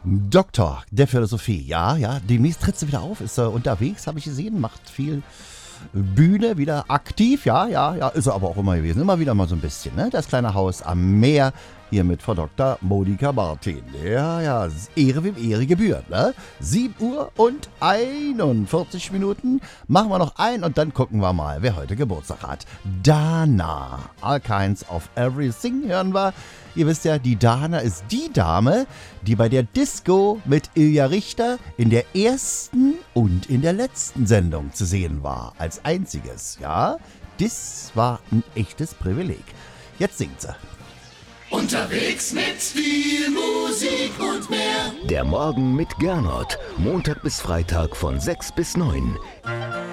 Doktor der Philosophie, ja. Demnächst tritt sie wieder auf, ist unterwegs, habe ich gesehen, macht viel Bühne, wieder aktiv, ja, ist er aber auch immer gewesen. Immer wieder mal so ein bisschen, ne? Das kleine Haus am Meer, hier mit Frau Dr. Monika Martin. Ja, Ehre wem Ehre gebührt, ne? 7 Uhr und 41 Minuten. Machen wir noch ein und dann gucken wir mal, wer heute Geburtstag hat. Dana. All kinds of everything hören wir. Ihr wisst ja, die Dana ist die Dame, die bei der Disco mit Ilja Richter in der ersten und in der letzten Sendung zu sehen war. Als einziges, ja. Das war ein echtes Privileg. Jetzt singt sie. Unterwegs mit viel Musik und mehr. Der Morgen mit Gernot. Montag bis Freitag von 6 bis 9.